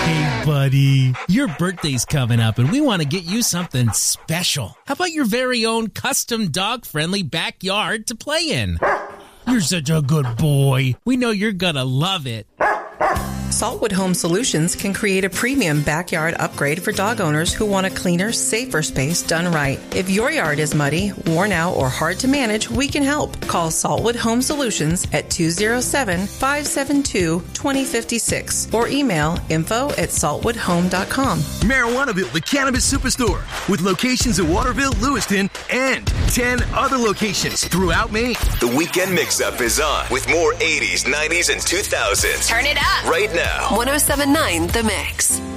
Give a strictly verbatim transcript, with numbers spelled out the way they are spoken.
Hey, buddy. Your birthday's coming up, and we want to get you something special. How about your very own custom dog-friendly backyard to play in? You're such a good boy. We know you're gonna love it. Saltwood Home Solutions can create a premium backyard upgrade for dog owners who want a cleaner, safer space done right. If your yard is muddy, worn out, or hard to manage, we can help. Call Saltwood Home Solutions at two oh seven, five seven two, two oh five six or email info at saltwood home dot com. Marijuanaville, the cannabis superstore, with locations in Waterville, Lewiston, and ten other locations throughout Maine. The Weekend Mix-Up is on with more eighties, nineties, and two thousands. Turn it up right now. one oh seven point nine The Mix.